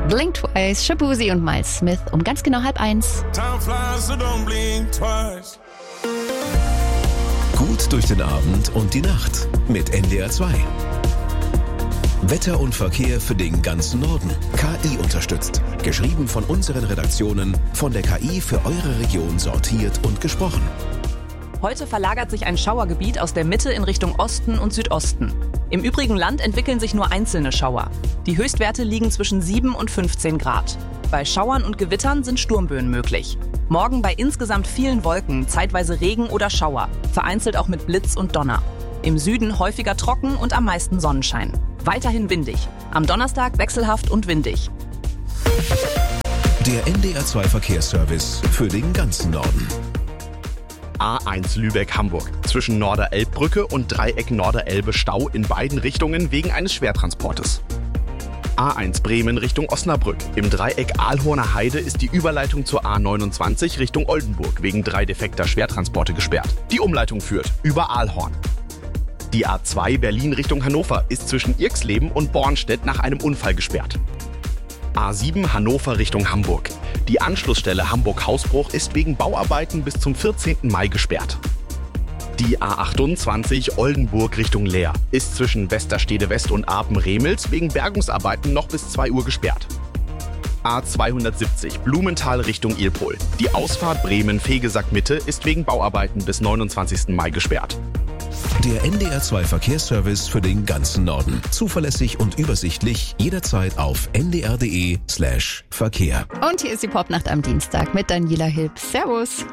Blink Twice, Shaboozey und Miles Smith um ganz genau 12:30. Time flies, so don't blink twice. Gut durch den Abend und die Nacht mit NDR 2. Wetter und Verkehr für den ganzen Norden. KI unterstützt. Geschrieben von unseren Redaktionen, von der KI für eure Region sortiert und gesprochen. Heute verlagert sich ein Schauergebiet aus der Mitte in Richtung Osten und Südosten. Im übrigen Land entwickeln sich nur einzelne Schauer. Die Höchstwerte liegen zwischen 7 und 15 Grad. Bei Schauern und Gewittern sind Sturmböen möglich. Morgen bei insgesamt vielen Wolken, zeitweise Regen oder Schauer, vereinzelt auch mit Blitz und Donner. Im Süden häufiger trocken und am meisten Sonnenschein. Weiterhin windig. Am Donnerstag wechselhaft und windig. Der NDR 2 Verkehrsservice für den ganzen Norden. A1 Lübeck-Hamburg. Zwischen Norderelbbrücke und Dreieck Norderelbe Stau in beiden Richtungen wegen eines Schwertransportes. A1 Bremen Richtung Osnabrück. Im Dreieck Ahlhorner Heide ist die Überleitung zur A29 Richtung Oldenburg wegen 3 defekter Schwertransporte gesperrt. Die Umleitung führt über Ahlhorn. Die A2 Berlin Richtung Hannover ist zwischen Irxleben und Bornstedt nach einem Unfall gesperrt. A7 Hannover Richtung Hamburg. Die Anschlussstelle Hamburg-Hausbruch ist wegen Bauarbeiten bis zum 14. Mai gesperrt. Die A28 Oldenburg Richtung Leer ist zwischen Westerstede West und Apen-Remels wegen Bergungsarbeiten noch bis 2 Uhr gesperrt. A270 Blumenthal Richtung Ilpol. Die Ausfahrt Bremen-Fegesack-Mitte ist wegen Bauarbeiten bis 29. Mai gesperrt. Der NDR 2 Verkehrsservice für den ganzen Norden. Zuverlässig und übersichtlich, jederzeit auf ndr.de/Verkehr. Und hier ist die Popnacht am Dienstag mit Daniela Hilb. Servus.